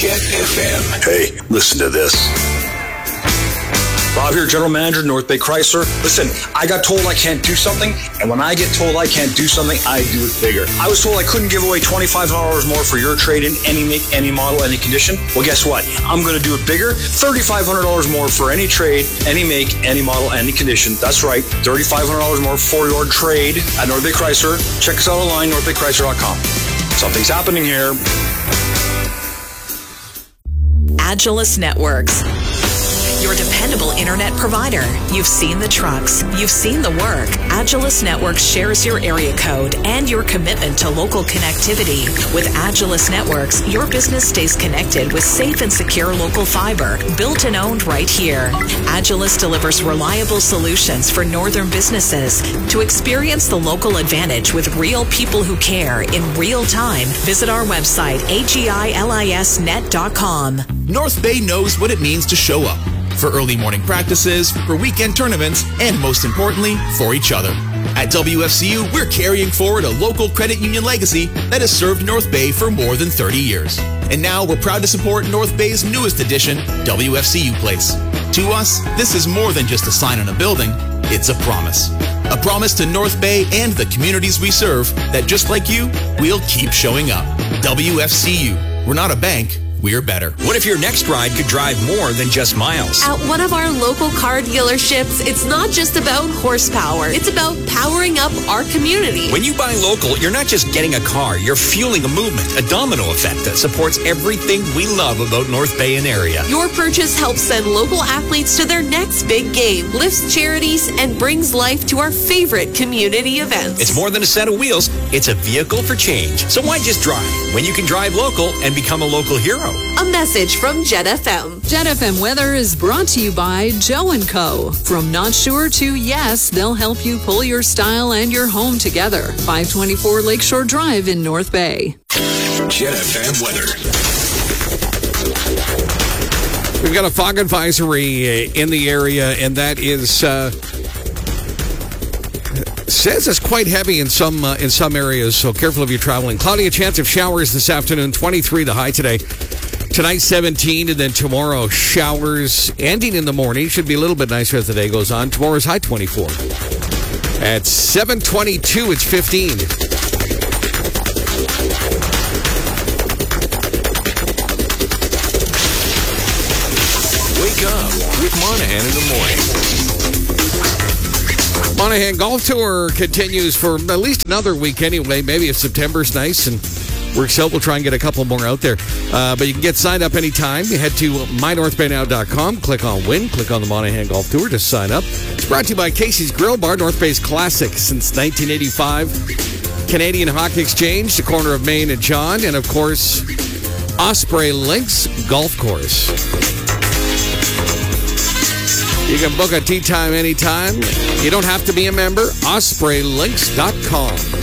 Chet FM. Hey, listen to this. Bob here, General Manager, North Bay Chrysler. Listen, I got told I can't do something, and when I get told I can't do something, I do it bigger. I was told I couldn't give away $2,500 more for your trade-in, any make, any model, any condition. Well, guess what? I'm going to do it bigger. $3,500 more for any trade, any make, any model, any condition. That's right, $3,500 more for your trade at North Bay Chrysler. Check us out online, northbaychrysler.com. Something's happening here. Agilus Networks, your dependable internet provider. You've seen the trucks. You've seen the work. Agilus Networks shares your area code and your commitment to local connectivity. With Agilus Networks, your business stays connected with safe and secure local fiber, built and owned right here. Agilus delivers reliable solutions for northern businesses. To experience the local advantage with real people who care in real time, visit our website, agilisnet.com. North Bay knows what it means to show up. For early morning practices, for weekend tournaments, and most importantly, for each other. At WFCU, we're carrying forward a local credit union legacy that has served North Bay for more than 30 years. And now we're proud to support North Bay's newest addition, WFCU Place. To us, this is more than just a sign on a building, it's a promise. A promise to North Bay and the communities we serve that just like you, we'll keep showing up. WFCU. We're not a bank. We're better. What if your next ride could drive more than just miles? At one of our local car dealerships, it's not just about horsepower. It's about powering up our community. When you buy local, you're not just getting a car. You're fueling a movement, a domino effect that supports everything we love about North Bay and area. Your purchase helps send local athletes to their next big game, lifts charities, and brings life to our favorite community events. It's more than a set of wheels. It's a vehicle for change. So why just drive when you can drive local and become a local hero? A message from Jet FM. Jet FM weather is brought to you by Joe & Co. From not sure to yes, they'll help you pull your style and your home together. 524 Lakeshore Drive in North Bay. Chet FM weather. We've got a fog advisory in the area, and that is says it's quite heavy in some areas, so careful if you're traveling. Cloudy, a chance of showers this afternoon, 23 the high today. Tonight, 17, and then tomorrow, showers ending in the morning. Should be a little bit nicer as the day goes on. Tomorrow's high, 24. At 7:22, it's 15. Wake up with Monahan in the morning. Monahan Golf Tour continues for at least another week anyway. Maybe if September's nice and works out, we'll try and get a couple more out there. But you can get signed up anytime. You head to mynorthbaynow.com, click on Win, click on the Monahan Golf Tour to sign up. It's brought to you by Casey's Grill Bar, North Bay's classic since 1985. Canadian Hockey Exchange, the corner of Main and John, and of course, Osprey Links Golf Course. You can book a tee time anytime. You don't have to be a member. OspreyLinks.com.